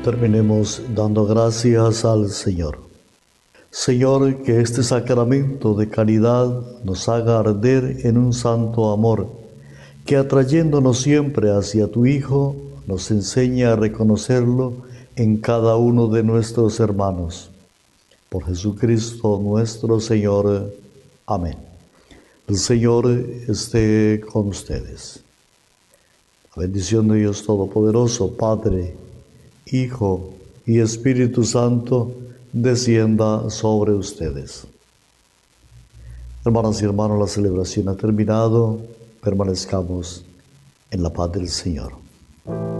Terminemos dando gracias al Señor. Señor, que este sacramento de caridad nos haga arder en un santo amor, que atrayéndonos siempre hacia tu Hijo, nos enseñe a reconocerlo en cada uno de nuestros hermanos. Por Jesucristo nuestro Señor. Amén. El Señor esté con ustedes. La bendición de Dios Todopoderoso, Padre, Hijo y Espíritu Santo, descienda sobre ustedes. Hermanas y hermanos, la celebración ha terminado. Permanezcamos en la paz del Señor.